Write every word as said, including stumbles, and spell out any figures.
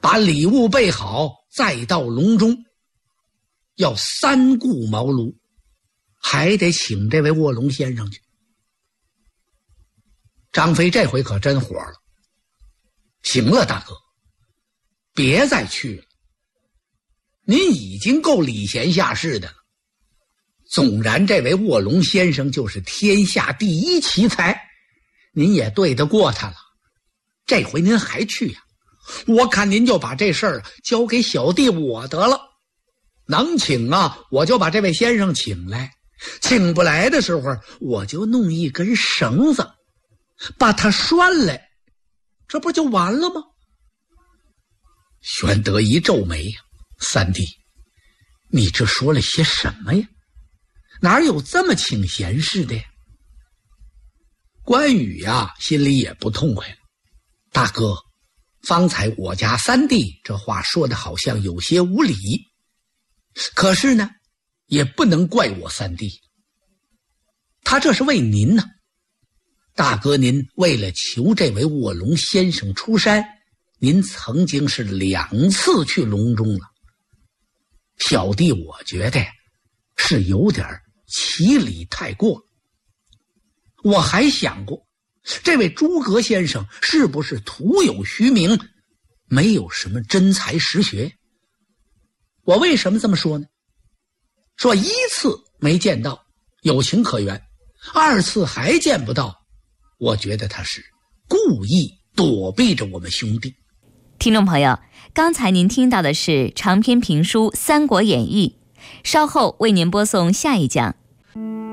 把礼物备好，再到隆中，要三顾茅庐，还得请这位卧龙先生去。张飞这回可真火了，行了，大哥，别再去了，您已经够礼贤下士的了。纵然这位卧龙先生就是天下第一奇才，您也对得过他了，这回您还去呀？我看您就把这事儿交给小弟我得了，能请啊我就把这位先生请来，请不来的时候我就弄一根绳子把他拴来，这不就完了吗？玄德一皱眉呀，三弟，你这说了些什么呀？哪有这么请贤士的呀？关羽呀，心里也不痛快了。大哥，方才我家三弟这话说的好像有些无理，可是呢，也不能怪我三弟，他这是为您呢。大哥您为了求这位卧龙先生出山，您曾经是两次去隆中了。小弟我觉得是有点奇礼太过。我还想过，这位诸葛先生是不是徒有虚名，没有什么真才实学？我为什么这么说呢？说一次没见到，有情可原；二次还见不到，我觉得他是故意躲避着我们兄弟。 听众朋友，刚才您听到的是长篇评书《三国演义》，稍后为您播送下一讲。